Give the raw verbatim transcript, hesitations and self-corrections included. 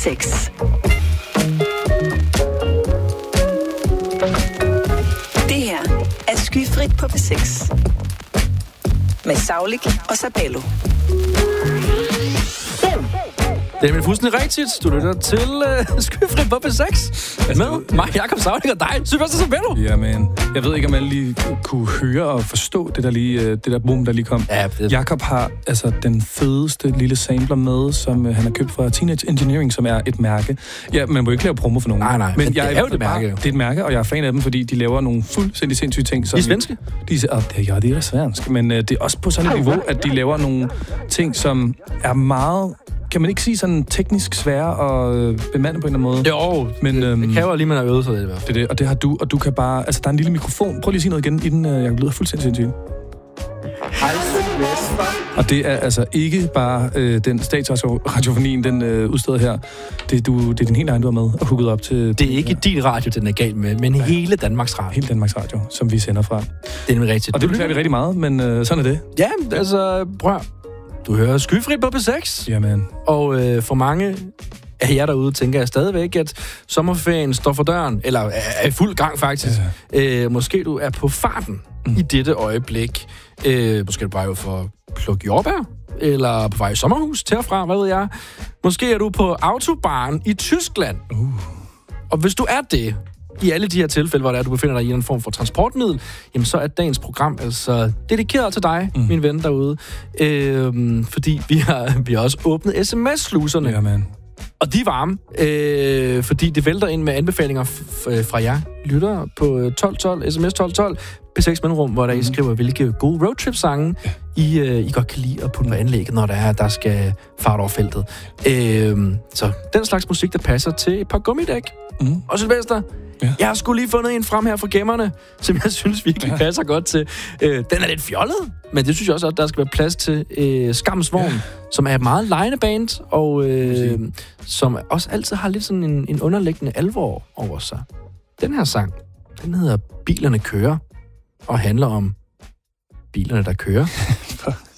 seks. Det her er Skyfrit på P seks. Med Saulik og Sabello. Det er fuldstændig rigtigt. Du lytter til uh, Skyfrit på P seks. Med mig, Jakob Saulik og dig, Sylvester Sabello. Jamen, jeg ved ikke, om alle lige kunne høre og forstå det der, lige, det der boom, der lige kom. Ja, det... Jakob har altså den fedeste lille sampler med, som uh, han har købt fra Teenage Engineering, som er et mærke. Ja, man må ikke lave promo for nogen. Nej, nej, men, men jeg det er jo det mærke. Det er et mærke, og jeg er fan af dem, fordi de laver nogle fuldstændig sindssyge ting. Som de er svenske? De er, oh, det, ja, det er svensk, men uh, det er også på sådan et niveau, at de laver nogle ting, som er meget... Kan man ikke sige sådan teknisk svære at øh, bemande på en eller anden måde? Jo, men, det, øhm, det kræver lige, man har øvet sig det i hvert fald. Det er det, og det har du, og du kan bare... Altså, der er en lille mikrofon. Prøv lige at sige noget igen i den. Øh, jeg lyder fuldstændig sindssygt. Hej, Sylvester. Og det er altså ikke bare øh, den statsradiofonien, den øh, udsteder her. Det, du, det er din helt egen, du har med og hooket op til... Det er ikke din radio, den er galt med, men ja. hele Danmarks Radio. Hele Danmarks Radio, som vi sender fra. Det er nemlig rigtigt. Og det beklager vi rigtig meget, men øh, sådan er det. Ja, altså, prøv. Du hører Skyfrit på P seks. Jamen. Og øh, for mange af jer derude tænker jeg stadigvæk, at sommerferien står for døren, eller er i fuld gang faktisk. Ja. Øh, måske du er på farten mm. i dette øjeblik. Øh, måske er du bare jo for at plukke jordbær, eller på vej i sommerhus til og fra, hvad ved jeg. Måske er du på autobahn i Tyskland. Uh. Og hvis du er det, i alle de her tilfælde, hvor der er, du befinder dig i en form for transportmiddel, jamen så er dagens program altså dedikeret til dig, mm. min ven derude. Øhm, fordi vi har, vi har også åbnet sms-sluserne. Ja, man. Og de er varme, øh, fordi det vælter ind med anbefalinger f- fra jer lyttere på tolv tolv, sms tolv tolv, P seks mellemrum, hvor der I skriver, hvilke gode roadtrip-sange I, øh, I godt kan lide at putte på anlægget, når der er, der skal fart over feltet. Øh, så den slags musik, der passer til et par gummidæk. Mm. Og Sylvester, ja. jeg har sgu lige fundet en frem her fra gemmerne, som jeg synes virkelig ja. passer godt til. Øh, den er lidt fjollet, men det synes jeg også, at der skal være plads til øh, Skamsvogn, ja. som er et meget lejende band, og øh, som også altid har lidt sådan en, en underliggende alvor over sig. Den her sang, den hedder Bilerne kører, og handler om bilerne, der kører.